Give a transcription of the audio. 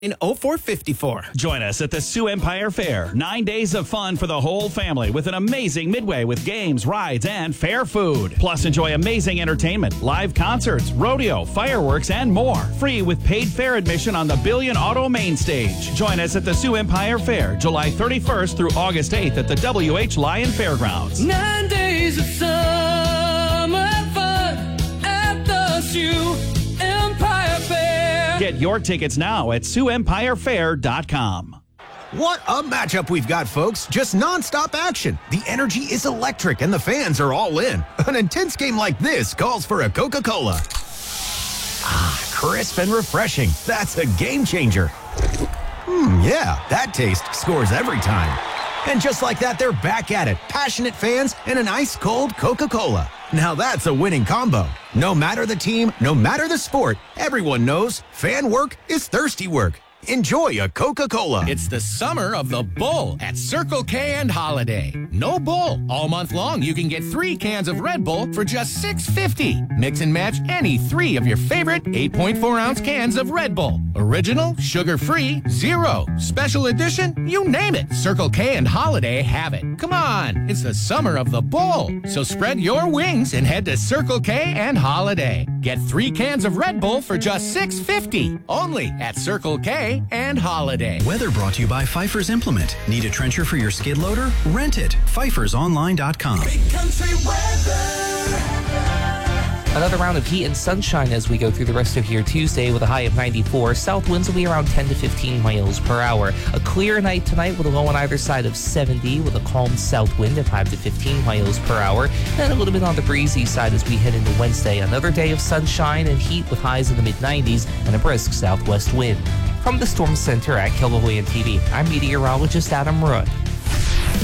in 0454. Join us at the Sioux Empire Fair. 9 days of fun for the whole family with an amazing midway with games, rides, and fair food. Plus, enjoy amazing entertainment, live concerts, rodeo, fireworks, and more. Free with paid fair admission on the Billion Auto Main Stage. Join us at the Sioux Empire Fair, July 31st through August 8th at the W.H. Lyon Fairgrounds. 9 days of summer fun at the Sioux Empire Fair. Get your tickets now at SiouxEmpireFair.com. What a matchup we've got, folks. Just nonstop action. The energy is electric and the fans are all in. An intense game like this calls for a Coca-Cola. Ah, crisp and refreshing. That's a game changer. Yeah, that taste scores every time. And just like that, they're back at it. Passionate fans and an ice-cold Coca-Cola. Now that's a winning combo. No matter the team, no matter the sport, everyone knows fan work is thirsty work. Enjoy a Coca-Cola. It's the summer of the Bull at Circle K and Holiday. No Bull. All month long, you can get 3 cans of Red Bull for just $6.50. Mix and match any 3 of your favorite 8.4-ounce cans of Red Bull. Original, sugar-free, zero. Special edition, you name it. Circle K and Holiday have it. Come on, it's the summer of the Bull. So spread your wings and head to Circle K and Holiday. Get 3 cans of Red Bull for just $6.50. Only at Circle K and Holiday. Weather brought to you by Pfeiffer's Implement. Need a trencher for your skid loader? Rent it. PfeiffersOnline.com. Big country weather. Another round of heat and sunshine as we go through the rest of your Tuesday with a high of 94. South winds will be around 10 to 15 miles per hour. A clear night tonight with a low on either side of 70 with a calm south wind at 5 to 15 miles per hour. And a little bit on the breezy side as we head into Wednesday. Another day of sunshine and heat with highs in the mid-90s and a brisk southwest wind. From the Storm Center at Kilbohoyan TV, I'm meteorologist Adam Root.